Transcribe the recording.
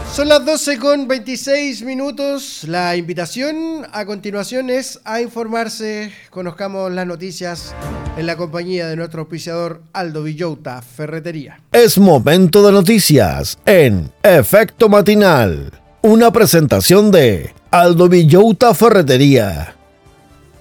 Son las 12:26. La invitación a continuación es a informarse. Conozcamos las noticias en la compañía de nuestro auspiciador Aldo Villota Ferretería. Es momento de noticias en Efecto Matinal. Una presentación de Aldo Villota Ferretería.